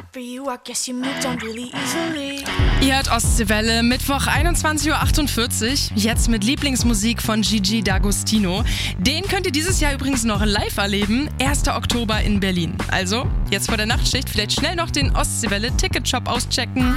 For you, I guess you moved on really easily. Ihr hört Ostseewelle, Mittwoch 21.48 Uhr, jetzt mit Lieblingsmusik von Gigi D'Agostino. Den könnt ihr dieses Jahr übrigens noch live erleben, 1. Oktober in Berlin. Also, jetzt vor der Nachtschicht vielleicht schnell noch den Ostseewelle-Ticketshop auschecken.